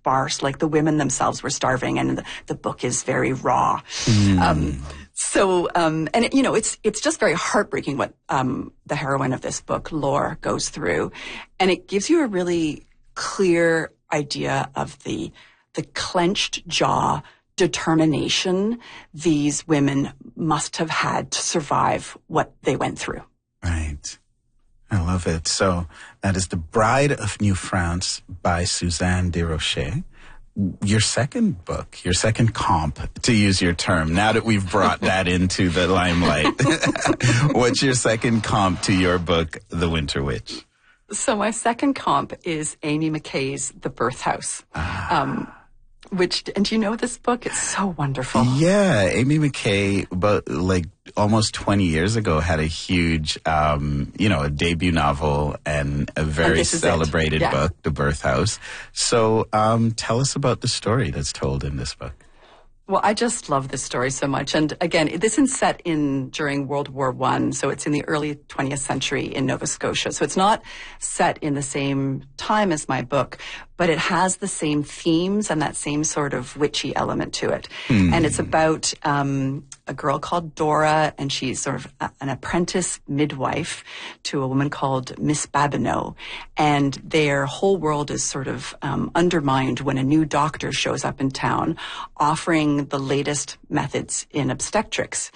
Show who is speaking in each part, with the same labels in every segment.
Speaker 1: sparse, like the women themselves were starving, and the book is very raw. It's just very heartbreaking what the heroine of this book, Lore, goes through. And it gives you a really clear idea of the clenched jaw determination these women must have had to survive what they went through.
Speaker 2: Right. I love it. So that is The Bride of New France by Suzanne Desrochers. Your second book, your second comp, to use your term, now that we've brought that into the limelight. What's your second comp to your book, The Winter Witch?
Speaker 1: So my second comp is Amy McKay's The Birth House. And do you know this book? It's so wonderful.
Speaker 2: Yeah, Amy McKay, about almost 20 years ago, had a huge, a debut novel and a very celebrated book, The Birth House. So tell us about the story that's told in this book.
Speaker 1: Well, I just love this story so much. And again, this is set during World War I, so it's in the early 20th century in Nova Scotia. So it's not set in the same time as my book, but it has the same themes and that same sort of witchy element to it. And it's about a girl called Dora, and she's sort of an apprentice midwife to a woman called Miss Babineau. And their whole world is sort of undermined when a new doctor shows up in town offering the latest methods in obstetrics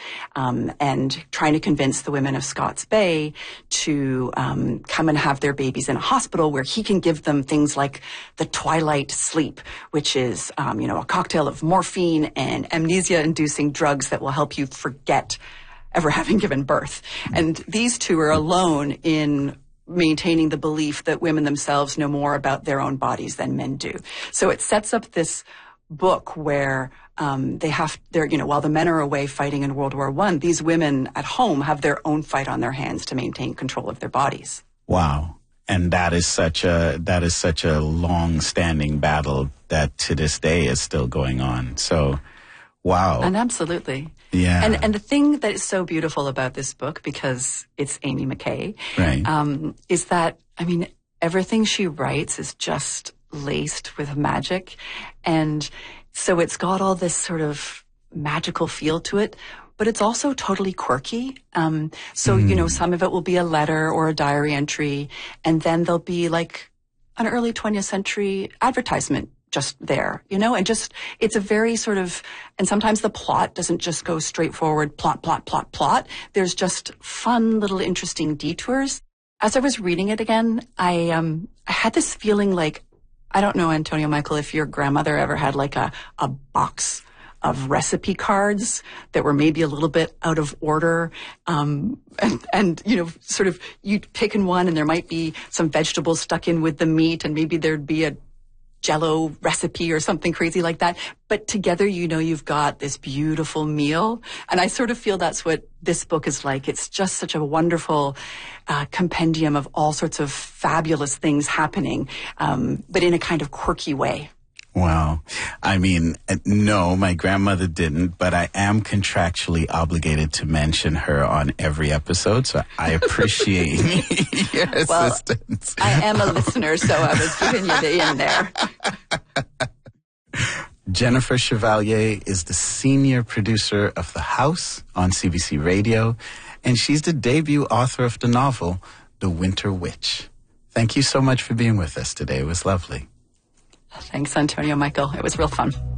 Speaker 1: and trying to convince the women of Scots Bay to come and have their babies in a hospital where he can give them things like the twilight sleep, which is, a cocktail of morphine and amnesia-inducing drugs that will help you forget ever having given birth. And these two are alone in maintaining the belief that women themselves know more about their own bodies than men do. So it sets up this book where while the men are away fighting in World War I, these women at home have their own fight on their hands to maintain control of their bodies.
Speaker 2: Wow. And that is such a long-standing battle that to this day is still going on. So, wow.
Speaker 1: And absolutely.
Speaker 2: Yeah.
Speaker 1: And the thing that is so beautiful about this book, because it's Amy McKay,
Speaker 2: right,
Speaker 1: is that, everything she writes is just laced with magic. And so it's got all this sort of magical feel to it, but it's also totally quirky. Some of it will be a letter or a diary entry, and then there'll be like an early 20th century advertisement just there, and just, it's a very sort of, and sometimes the plot doesn't just go straightforward plot. There's just fun little interesting detours. As I was reading it again, I had this feeling like, I don't know, Antonio Michael, if your grandmother ever had like a box of recipe cards that were maybe a little bit out of order. Sort of you'd pick in one and there might be some vegetables stuck in with the meat, and maybe there'd be a Jell-O recipe or something crazy like that. But together, you've got this beautiful meal. And I sort of feel that's what this book is like. It's just such a wonderful compendium of all sorts of fabulous things happening, but in a kind of quirky way.
Speaker 2: Wow. No, my grandmother didn't, but I am contractually obligated to mention her on every episode, so I appreciate your assistance.
Speaker 1: I am a listener, so I was giving you the in there.
Speaker 2: Jennifer Chevalier is the senior producer of The House on CBC Radio, and she's the debut author of the novel, The Winter Witch. Thank you so much for being with us today. It was lovely.
Speaker 1: Thanks, Antonio Michael. It was real fun.